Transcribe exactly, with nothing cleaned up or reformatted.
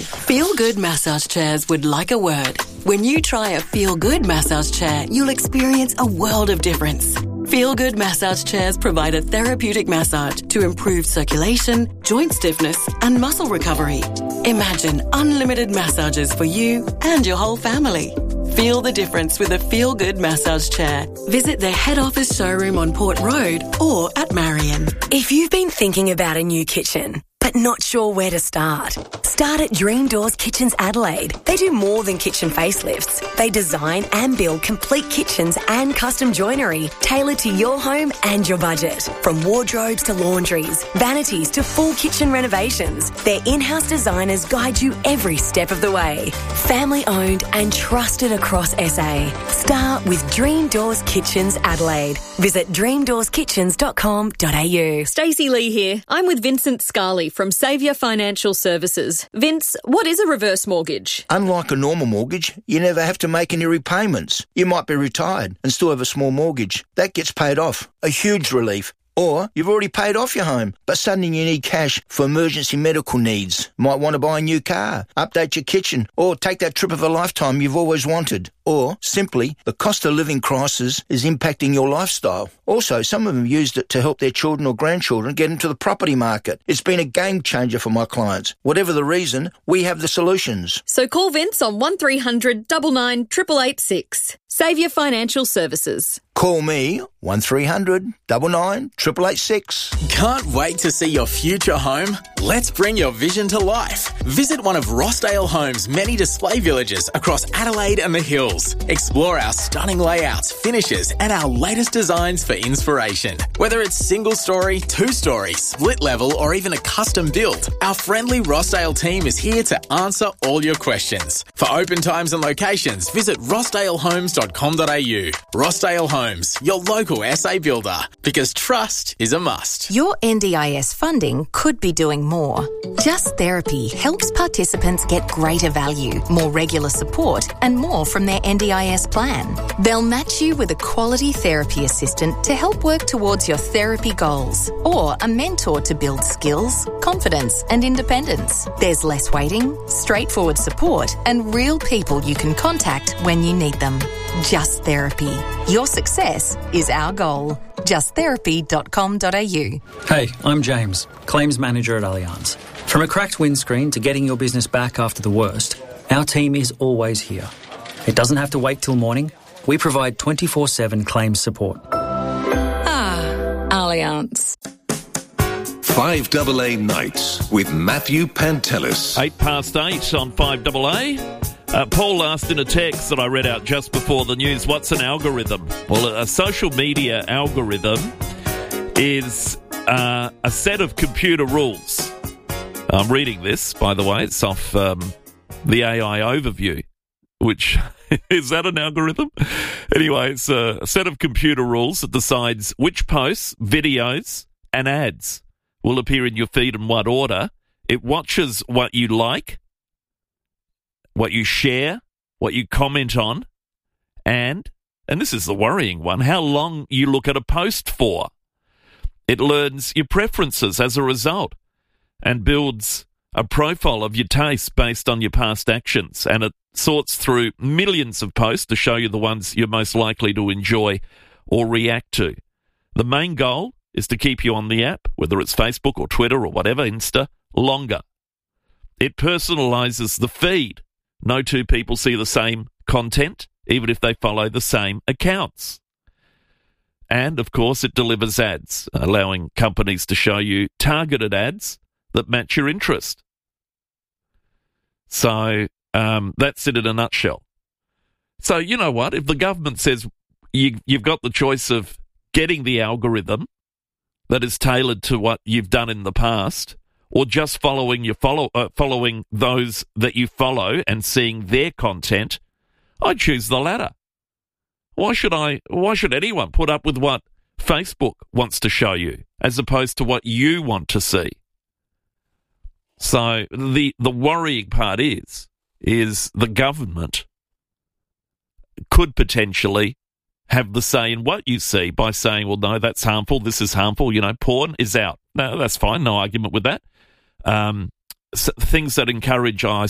Feel Good massage chairs would like a word. When you try a Feel Good massage chair, you'll experience a world of difference. Feel Good massage chairs provide a therapeutic massage to improve circulation, joint stiffness, and muscle recovery. Imagine unlimited massages for you and your whole family. Feel the difference with a Feel Good massage chair. Visit their head office showroom on Port Road or at Marion. If you've been thinking about a new kitchen, but not sure where to start, start at Dream Doors Kitchens Adelaide. They do more than kitchen facelifts. They design and build complete kitchens and custom joinery tailored to your home and your budget. From wardrobes to laundries, vanities to full kitchen renovations, their in-house designers guide you every step of the way. Family owned and trusted across S A. Start with Dream Doors Kitchens Adelaide. Visit dream doors kitchens dot com dot a u. Stacey Lee here. I'm with Vincent Scarley from Saviour Financial Services. Vince, what is a reverse mortgage? Unlike a normal mortgage, you never have to make any repayments. You might be retired and still have a small mortgage. That gets paid off. A huge relief. Or you've already paid off your home, but suddenly you need cash for emergency medical needs. Might want to buy a new car, update your kitchen, or take that trip of a lifetime you've always wanted. Or, simply, the cost of living crisis is impacting your lifestyle. Also, some of them used it to help their children or grandchildren get into the property market. It's been a game changer for my clients. Whatever the reason, we have the solutions. So call Vince on one three hundred nine nine eight eight eight six. Saviour Financial Services. Call me, one three hundred nine nine eight eight eight six. Can't wait to see your future home? Let's bring your vision to life. Visit one of Rossdale Homes' many display villages across Adelaide and the Hills. Explore our stunning layouts, finishes, and our latest designs for inspiration. Whether it's single story, two story, split level, or even a custom build, our friendly Rossdale team is here to answer all your questions. For open times and locations, visit rossdale homes dot com dot a u. Rossdale Homes, your local S A builder, because trust is a must. Your N D I S funding could be doing more. Just Therapy helps participants get greater value, more regular support, and more from their N D I S plan. They'll match you with a quality therapy assistant to help work towards your therapy goals, or a mentor to build skills, confidence, and independence. There's less waiting, straightforward support, and real people you can contact when you need them. Just Therapy. Your success is our goal. just therapy dot com dot a u. Hey, I'm James, Claims Manager at Allianz. From a cracked windscreen to getting your business back after the worst, our team is always here. It doesn't have to wait till morning. We provide twenty-four seven claims support. Ah, Allianz. five A A Nights with Matthew Pantelis. Eight past eight on five A A. Uh, Paul asked in a text that I read out just before the news, what's an algorithm? Well, a social media algorithm is uh, a set of computer rules. I'm reading this, by the way. It's off um, the A I overview, which, is that an algorithm? Anyway, it's a, a set of computer rules that decides which posts, videos, and ads will appear in your feed in what order. It watches what you like, what you share, what you comment on, and, and this is the worrying one, how long you look at a post for. It learns your preferences as a result and builds a profile of your taste based on your past actions, and it sorts through millions of posts to show you the ones you're most likely to enjoy or react to. The main goal is to keep you on the app, whether it's Facebook or Twitter or whatever, Insta, longer. It personalises the feed. No two people see the same content, even if they follow the same accounts. And, of course, it delivers ads, allowing companies to show you targeted ads that match your interest. So um, that's it in a nutshell. So, you know what? If the government says you, you've got the choice of getting the algorithm that is tailored to what you've done in the past, or just following your follow uh, following those that you follow and seeing their content, I choose the latter. Why should I? Why should anyone put up with what Facebook wants to show you as opposed to what you want to see? So the the worrying part is is the government could potentially have the say in what you see by saying, well, no, that's harmful, this is harmful, you know, porn is out. No, that's fine, no argument with that. Um, things that encourage, I